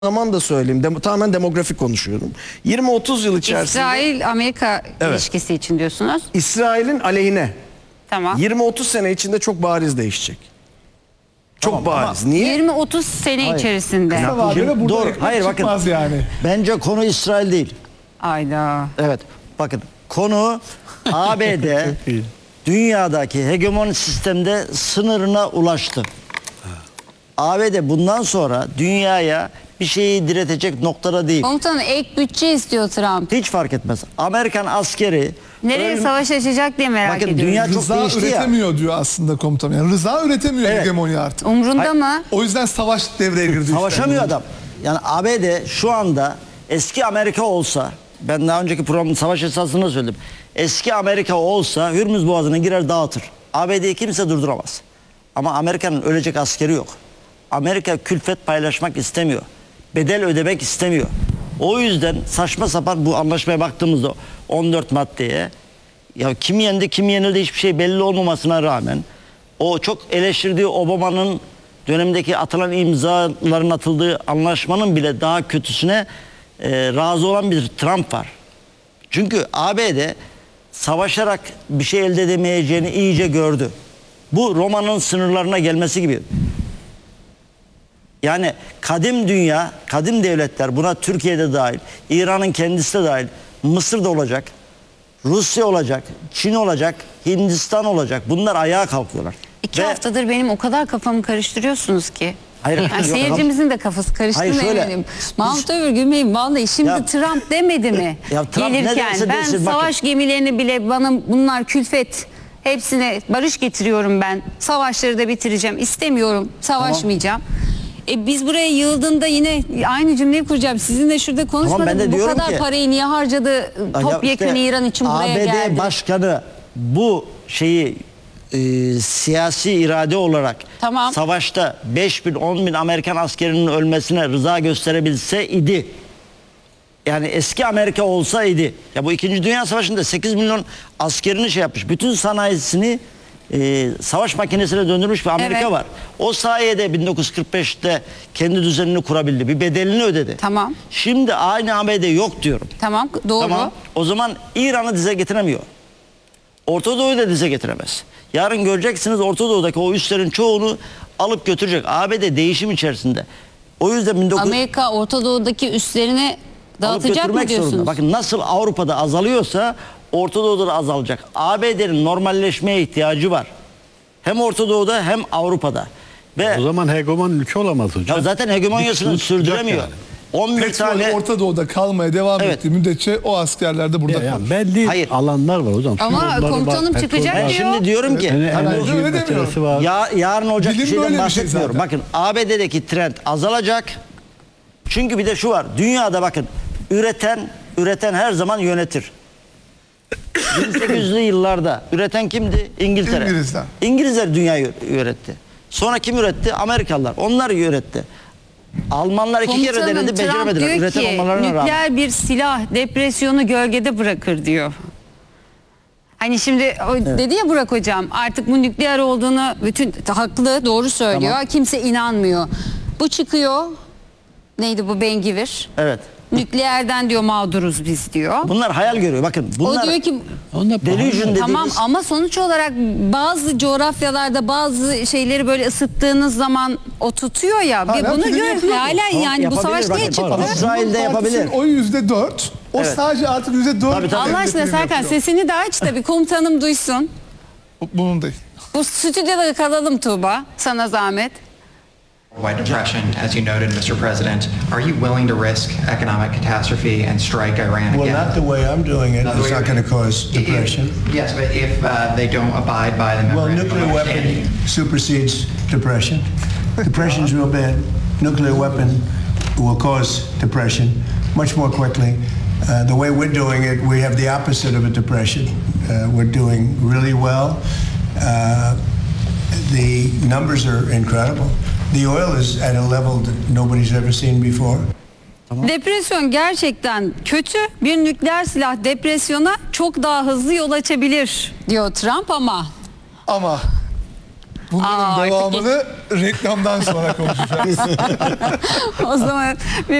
zaman da söyleyeyim. Tamamen demografik konuşuyorum. 20-30 yıl içerisinde İsrail-Amerika ilişkisi için diyorsunuz. İsrail'in aleyhine Tamam. 20-30 sene içinde çok bariz değişecek. Çok Tamam, bariz. Niye? 20-30 sene içerisinde. Kısa vadede Şimdi burada doğru. ekmek Hayır, bakın. çıkmaz yani. Bence konu İsrail değil. Ayda. Evet. Bakın konu ABD dünyadaki hegemon sistemde sınırına ulaştı. ABD bundan sonra dünyaya bir şeyi diretecek noktada değil. Komutanım ek bütçe istiyor Trump. Hiç fark etmez. Amerikan askeri Nereye savaş açacak diye merak Bakın, ediyorum. dünya çok Rıza değişti ya. üretemiyor diyor aslında komutanım. Yani rıza üretemiyor Evet. hegemonya artık. Umrunda mı? O yüzden savaş devreye girdi. işte. Savaşamıyor adam. Yani ABD şu anda eski Amerika olsa, ben daha önceki programın savaş esasında söyledim. Eski Amerika olsa Hürmüz Boğazı'na girer dağıtır. ABD'yi kimse durduramaz. Ama Amerika'nın ölecek askeri yok. Amerika külfet paylaşmak istemiyor. Bedel ödemek istemiyor. O yüzden saçma sapan bu anlaşmaya baktığımızda 14 maddeye, ya kim yendi kim yenildi hiçbir şey belli olmamasına rağmen, o çok eleştirdiği Obama'nın dönemindeki atılan imzaların atıldığı anlaşmanın bile daha kötüsüne razı olan bir Trump var. Çünkü ABD savaşarak bir şey elde edemeyeceğini iyice gördü. Bu Roma'nın sınırlarına gelmesi gibi. Yani kadim dünya, kadim devletler, buna Türkiye'de dahil, İran'ın kendisi de dahil, Mısır'da olacak, Rusya olacak, Çin olacak, Hindistan olacak. Bunlar ayağa kalkıyorlar. 2 Ve- haftadır benim o kadar kafamı karıştırıyorsunuz ki. Hayır, Yani yok, seyircimizin de kafası karıştı Hayır, mı şöyle, eminim. Mahmut Övür Bey vallahi şimdi Ya- Trump demedi mi? Ya Trump ne Gelirken derse ben desin, bakın. savaş gemilerini bile bana bunlar külfet, hepsine barış getiriyorum ben. Savaşları da bitireceğim. İstemiyorum. Savaşmayacağım. Biz buraya yığıldığında yine aynı cümleyi kuracağım. Sizinle şurada konuşmadık ben de mı? Bu diyorum kadar ki- parayı niye harcadı topyekun İran için buraya ABD geldi? başkanı bu şeyi siyasi irade olarak Tamam. savaşta 5.000 10.000 Amerikan askerinin ölmesine rıza gösterebilse idi. Yani eski Amerika olsaydı, ya bu 2. Dünya Savaşı'nda 8 milyon askerini şey yapmış. Bütün sanayisini savaş makinesine döndürmüş bir Amerika Evet. var. O sayede 1945'te kendi düzenini kurabildi. Bir bedelini ödedi. Tamam. Şimdi aynı ABD yok diyorum. Tamam doğru. Tamam. O zaman İran'ı dize getiremiyor. Orta Doğu'yu da dize getiremez. Yarın göreceksiniz Orta Doğu'daki o üslerin çoğunu alıp götürecek. ABD değişim içerisinde. O yüzden Amerika Orta Doğu'daki üslerini alıp dağıtacak mı götürmek diyorsunuz? zorunda. Bakın nasıl Avrupa'da azalıyorsa Orta Doğu'da da azalacak. ABD'nin normalleşmeye ihtiyacı var. Hem Orta Doğu'da hem Avrupa'da. Ve O zaman hegemon ülke olamaz hocam. ya zaten hegemonyasını Bir kısmı sürdüremiyor. tutacak 11 Petrol tane Orta Doğu'da kalmaya devam Evet. ettiği müddetçe o askerler de burada yani. kalır. Belli Hayır. alanlar var hocam. Ama Sularları var, komutanım petrol çıkacak var. ben diyor. şimdi diyorum ki Enerji öyle meselesi demiyorum. var. yarın olacak bir Bilim şeyden böyle bir şey bahsetmiyorum. zaten. Bakın ABD'deki trend azalacak. Çünkü bir de şu var. Dünyada bakın üreten her zaman yönetir. 1800'lü yıllarda üreten kimdi? İngiltere. İngilizler. İngilizler dünyayı üretti. Sonra kim üretti? Amerikalılar. Onlar üretti. Almanlar 2 kere Komutanım, denedi, Trump beceremediler. diyor Üreten ki olmalarına rağmen. nükleer bir silah depresyonu gölgede bırakır diyor. Hani şimdi dedi ya Burak hocam artık bu nükleer olduğunu bütün haklı doğru söylüyor. Tamam. Kimse inanmıyor. Bu çıkıyor. Neydi bu Bengivir? Evet. Nükleerden diyor mağduruz biz diyor. Bunlar hayal görüyor. Bakın bunlar O diyor ki Onlar delusion dediğimiz tamam ama sonuç olarak bazı coğrafyalarda bazı şeyleri böyle ısıttığınız zaman o tutuyor ya. Hala Bunu prim gör yapıyor mu? hala Tamam, yani bu yapabilir, savaş bakın, niye çıktı? pardon. İsrail'de yapabilir. O %4. O Evet. sadece artık %4. Tabii, tabii. Allah aşkına Serkan sesini de aç da bir komutanım duysun. Bunun değil. Bu stüdyoda kalalım Tuğba. Sana zahmet. Worldwide depression, as you noted, Mr. President, are you willing to risk economic catastrophe and strike Iran Well, again? not the way I'm doing it. Not the It's way not you're- going to cause depression. Yes, but if they don't abide by the Well, memorandum nuclear of weapon understanding. supersedes depression. Depression's real bad. Nuclear weapon will cause depression much more quickly. The way we're doing it, we have the opposite of a depression. We're doing really well. The numbers are incredible. The oil is at a level that nobody's ever seen before. Depresyon gerçekten kötü. Bir nükleer silah depresyona çok daha hızlı yol açabilir diyor Trump ama Ama Bunların Aa, devamını reklamdan sonra konuşacağız. O zaman